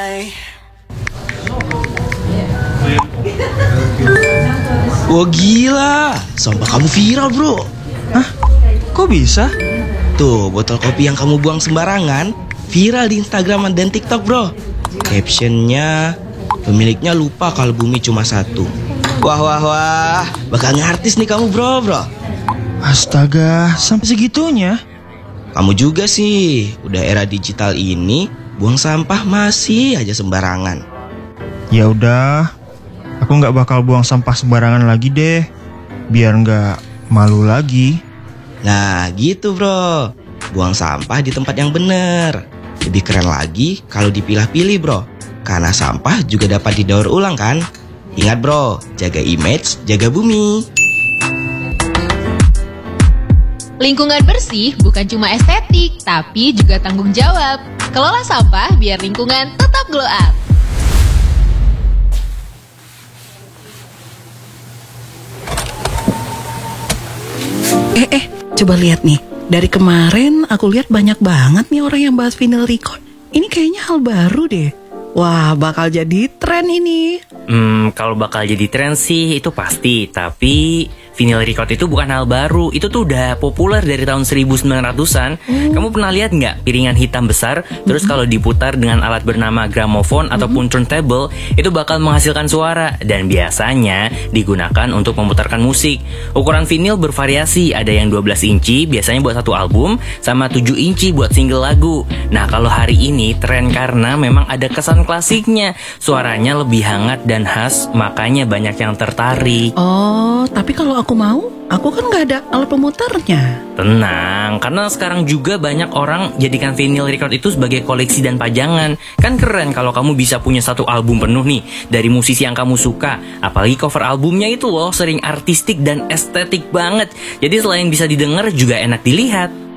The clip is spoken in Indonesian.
Hai. Wah gila, sampah kamu viral bro. Hah? Kok bisa? Tuh, botol kopi yang kamu buang sembarangan viral di Instagram dan TikTok bro. Captionnya, pemiliknya lupa kalau bumi cuma satu. Wah, bakal ngartis nih kamu bro. Astaga, sampai segitunya? Kamu juga sih, udah era digital ini, buang sampah masih aja sembarangan. Ya udah, aku nggak bakal buang sampah sembarangan lagi deh, biar nggak malu lagi. Nah gitu bro, buang sampah di tempat yang bener. Lebih keren lagi kalau dipilah-pilih bro, karena sampah juga dapat didaur ulang kan. Ingat bro, jaga image, jaga bumi. Lingkungan bersih bukan cuma estetik, tapi juga tanggung jawab. Kelola sampah biar lingkungan tetap glow up. Coba lihat nih. Dari kemarin aku lihat banyak banget nih orang yang bahas vinyl record. Ini kayaknya hal baru deh. Wah, bakal jadi tren ini. Kalau bakal jadi tren sih itu pasti. Tapi vinyl record itu bukan hal baru. Itu tuh udah populer dari tahun 1900-an. Kamu pernah lihat nggak piringan hitam besar? Terus kalau diputar dengan alat bernama gramofon ataupun turntable, itu bakal menghasilkan suara. Dan biasanya digunakan untuk memutarkan musik. Ukuran vinyl bervariasi. Ada yang 12 inci biasanya buat satu album, sama 7 inci buat single lagu. Nah kalau hari ini tren karena memang ada kesan klasiknya. Suaranya lebih hangat dan khas, makanya banyak yang tertarik. Oh, tapi kalau aku mau, aku kan nggak ada alat pemutarnya. Tenang, karena sekarang juga banyak orang jadikan vinyl record itu sebagai koleksi dan pajangan. Kan keren kalau kamu bisa punya satu album penuh nih dari musisi yang kamu suka. Apalagi cover albumnya itu loh sering artistik dan estetik banget. Jadi selain bisa didengar juga enak dilihat.